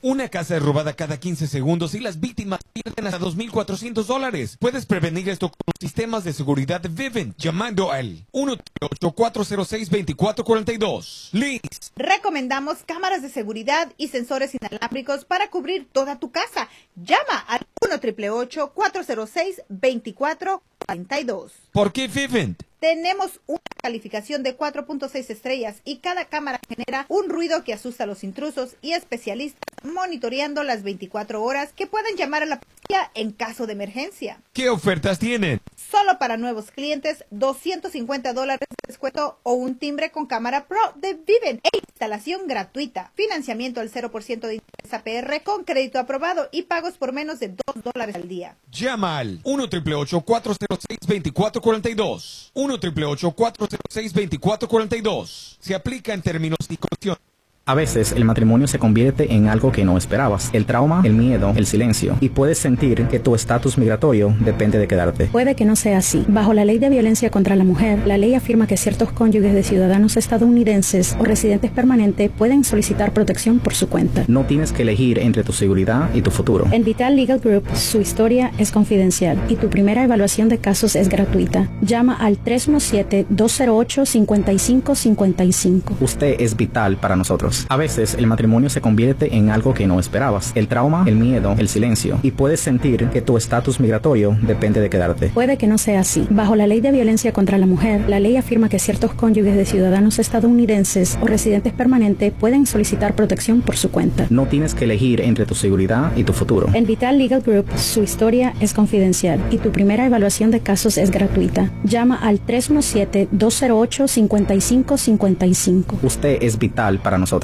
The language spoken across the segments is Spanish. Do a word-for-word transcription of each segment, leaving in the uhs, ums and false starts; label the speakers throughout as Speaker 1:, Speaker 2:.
Speaker 1: Una casa es robada cada quince segundos y las víctimas pierden hasta dos mil cuatrocientos dólares. Puedes prevenir esto con los sistemas de seguridad de Vivint llamando al uno ocho cuatro cero seis dos cuatro cuatro dos. Liz.
Speaker 2: Recomendamos cámaras de seguridad y sensores inalámbricos para cubrir toda tu casa. Llama al uno ocho ocho cuatro cero seis dos cuatro cuatro dos.
Speaker 1: ¿Por qué Vivint?
Speaker 2: Tenemos una calificación de cuatro punto seis estrellas y cada cámara genera un ruido que asusta a los intrusos y especialistas monitoreando las veinticuatro horas que pueden llamar a la policía en caso de emergencia.
Speaker 1: ¿Qué ofertas tienen?
Speaker 2: Solo para nuevos clientes, doscientos cincuenta dólares de descuento o un timbre con cámara Pro de Vivint e instalación gratuita. Financiamiento al cero por ciento de interés A P R con crédito aprobado y pagos por menos de dos dólares al día.
Speaker 1: Llama al uno ocho ocho cuatro cero seis dos cuatro cuatro dos. uno ocho ocho cuatro cero seis dos cuatro cuatro dos. Se aplica en términos y condiciones.
Speaker 3: A veces el matrimonio se convierte en algo que no esperabas. El trauma, el miedo, el silencio. Y puedes sentir que tu estatus migratorio depende de quedarte.
Speaker 4: Puede que no sea así. Bajo la ley de violencia contra la mujer, la ley afirma que ciertos cónyuges de ciudadanos estadounidenses o residentes permanentes pueden solicitar protección por su cuenta.
Speaker 3: No tienes que elegir entre tu seguridad y tu futuro.
Speaker 4: En Vital Legal Group, su historia es confidencial y tu primera evaluación de casos es gratuita. Llama al tres uno siete, dos cero ocho, cinco cinco cinco cinco.
Speaker 3: Usted es vital para nosotros. A veces el matrimonio se convierte en algo que no esperabas. El trauma, el miedo, el silencio. Y puedes sentir que tu estatus migratorio depende de quedarte.
Speaker 4: Puede que no sea así. Bajo la ley de violencia contra la mujer, la ley afirma que ciertos cónyuges de ciudadanos estadounidenses o residentes permanentes pueden solicitar protección por su cuenta.
Speaker 3: No tienes que elegir entre tu seguridad y tu futuro.
Speaker 4: En Vital Legal Group, su historia es confidencial y tu primera evaluación de casos es gratuita. Llama al tres uno siete, dos cero ocho, cinco cinco cinco cinco.
Speaker 3: Usted es vital para nosotros.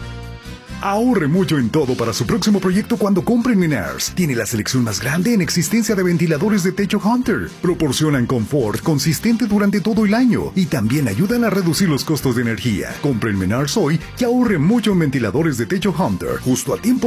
Speaker 5: Ahorre mucho en todo para su próximo proyecto cuando compre en Menards. Tiene la selección más grande en existencia de ventiladores de techo Hunter. Proporcionan confort consistente durante todo el año y también ayudan a reducir los costos de energía. Compre en Menards hoy y ahorre mucho en ventiladores de techo Hunter, justo a tiempo.